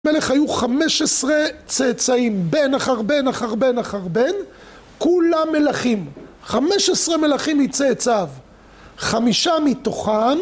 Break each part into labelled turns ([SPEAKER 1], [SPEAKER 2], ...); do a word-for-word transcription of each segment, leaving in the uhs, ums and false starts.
[SPEAKER 1] מלך היו חמש עשרה צאצאים, בן אחר בן אחר בן אחר בן, כולם מלכים, חמש עשרה מלכים מצאצאיו. חמישה מתוכם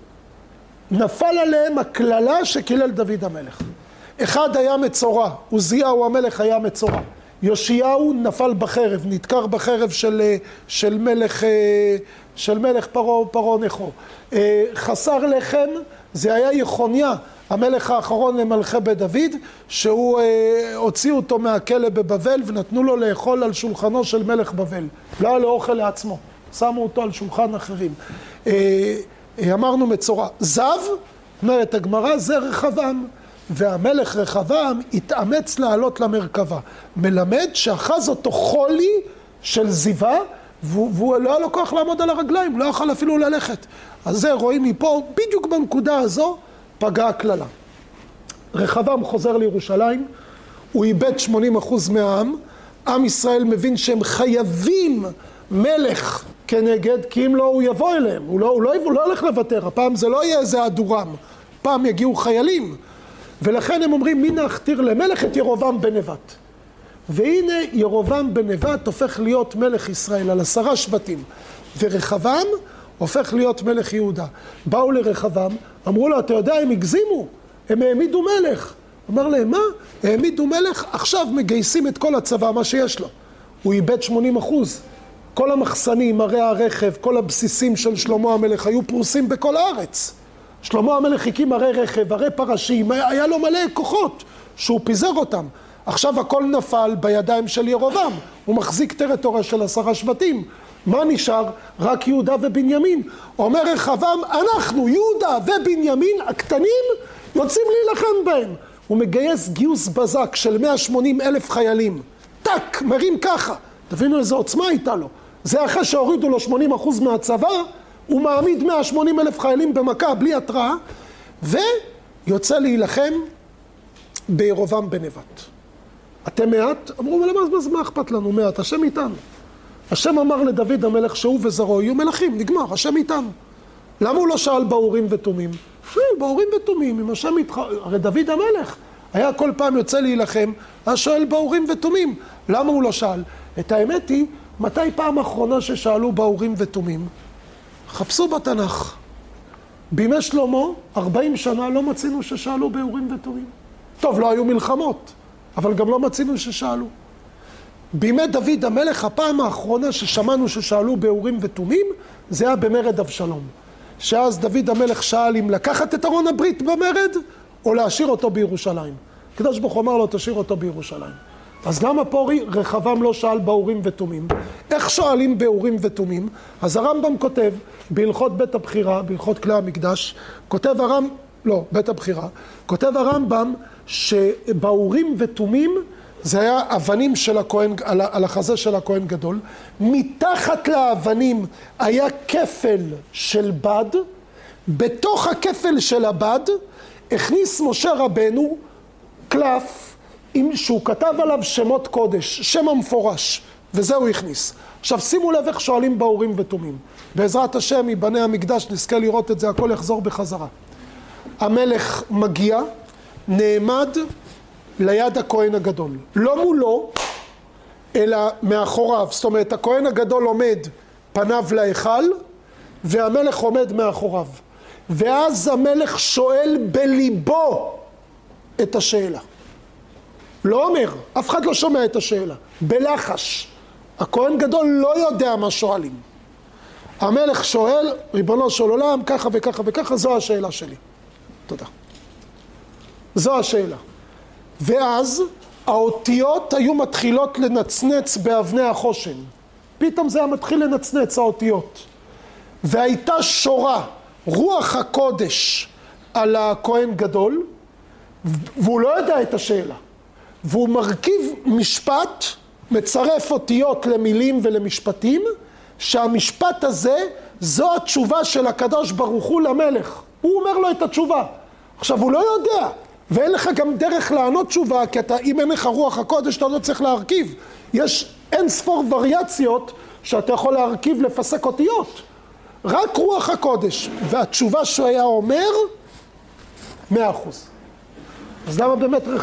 [SPEAKER 1] נפל עליהם הכללה שקילל דוד המלך. אחד היה מצורע, עוזיהו המלך היה מצורע. יאשיהו נפל בחרב, נדקר בחרב של, של מלך, של מלך פרעה, פרעה נכו. חסר לחם, זה היה יחוניה, המלך האחרון למלכי בית דוד, שהוא הוציא אותו מהכלא בבבל ונתנו לו לאכול על שולחנו של מלך בבל. לא היה לו אוכל לעצמו, שמו אותו על שולחן אחרים. אמרנו מצורע. זב, אומרת הגמרא, זה רחבעם. והמלך רחבעם התאמץ לעלות למרכבה. מלמד שאחז אותו חולי של זיווה, והוא לא היה לו כוח לעמוד על הרגליים, לא יכול אפילו ללכת. אז זה רואים מפה, בדיוק בנקודה הזו, פגעה הכללה. רחבעם חוזר לירושלים, הוא איבד שמונים אחוז מהעם, עם ישראל מבין שהם חייבים מלך כנגד, כי אם לא הוא יבוא אליהם, הוא לא, הוא לא, הוא לא הולך לוותר, הפעם זה לא יהיה איזה אדורם, פעם יגיעו חיילים, ולכן הם אומרים מי נכתיר למלך? את ירובעם בן נבט. והנה ירובעם בן נבט הופך להיות מלך ישראל על עשרה שבטים, ורחבעם הופך להיות מלך יהודה. באו לרחבעם, אמרו לו, אתה יודע, הם הגזימו, הם העמידו מלך. אמר להם, מה? העמידו מלך, עכשיו מגייסים את כל הצבא, מה שיש לו. הוא איבד שמונים אחוז. כל המחסנים, ערי הרכב, כל הבסיסים של שלמה המלך היו פרוסים בכל הארץ. שלמה המלך הקים ערי רכב, ערי פרשים, היה לו מלא כוחות שהוא פיזר אותם. עכשיו הכל נפל בידיים של ירובעם, הוא מחזיק טריטוריה של עשרה שבטים. מה נשאר? רק יהודה ובנימין. אומר רחבעם, אנחנו, יהודה ובנימין הקטנים, יוצאים להילחם בהם. הוא מגייס גיוס בזק של מאה ושמונים אלף חיילים. טק, מרים ככה. תבינו איזו עוצמה הייתה לו. זה אחרי שהורידו לו שמונים אחוז מהצבא, הוא מעמיד מאה ושמונים אלף חיילים במכה בלי התראה, ויוצא להילחם בירובעם בן נבט. אתם מעט? אמרו, מה, מה אכפת לנו מעט? השם איתנו. השם אמר לדוד המלך שהוא וזרעו יהיו מלכים, נגמר, השם איתנו. למה הוא לא שאל באורים ותומים? שאל באורים ותומים, אם השם איתך, הרי דוד המלך היה כל פעם יוצא להילחם, היה שואל באורים ותומים. למה הוא לא שאל? את האמת היא, מתי פעם אחרונה ששאלו באורים ותומים? חפשו בתנ"ך. בימי שלמה, ארבעים שנה לא מצינו ששאלו באורים ותומים. טוב, לא היו מלחמות, אבל גם לא מצינו ששאלו. בימי דוד המלך, הפעם האחרונה ששמענו ששאלו באורים ותומים, זה היה במרד אבשלום. שאז דוד המלך שאל אם לקחת את ארון הברית במרד, או להשאיר אותו בירושלים. הקדוש ברוך הוא אמר לו, תשאיר אותו בירושלים. אז למה פה רחבעם לא שאל באורים ותומים? איך שואלים באורים ותומים? אז הרמב"ם כותב, בהלכות בית הבחירה, בהלכות כלי המקדש, כותב הרמב"ם, לא, בית הבחירה, כותב הרמב"ם שבאורים ותומים, זה היה אבנים של הכהן, על החזה של הכהן גדול. מתחת לאבנים היה כפל של בד. בתוך הכפל של הבד הכניס משה רבנו קלף עם, שהוא כתב עליו שמות קודש, שם המפורש, וזה הוא הכניס. עכשיו שימו לב איך שואלים באורים ותומים. בעזרת השם מבני המקדש נזכה לראות את זה, הכל יחזור בחזרה. המלך מגיע, נעמד ליד הכהן הגדול. לא מולו, אלא מאחוריו. זאת אומרת, הכהן הגדול עומד פניו להיכל, והמלך עומד מאחוריו. ואז המלך שואל בליבו את השאלה. לא אומר, אף אחד לא שומע את השאלה. בלחש. הכהן גדול לא יודע מה שואלים. המלך שואל, ריבונו של עולם, ככה וככה וככה, זו השאלה שלי. תודה. זו השאלה. ואז האותיות היו מתחילות לנצנץ באבני החושן. פתאום זה היה מתחיל לנצנץ האותיות. והייתה שורה, רוח הקודש על הכהן גדול, והוא לא יודע את השאלה. והוא מרכיב משפט, מצרף אותיות למילים ולמשפטים, שהמשפט הזה, זו התשובה של הקדוש ברוך הוא למלך. הוא אומר לו את התשובה. עכשיו הוא לא יודע. ואין לך גם דרך לענות תשובה, כי אתה, אם אין לך רוח הקודש, אתה לא צריך להרכיב. יש אין ספור וריאציות שאתה יכול להרכיב, לפסק אותיות. רק רוח הקודש. והתשובה שהוא היה אומר, מאה אחוז. אז למה באמת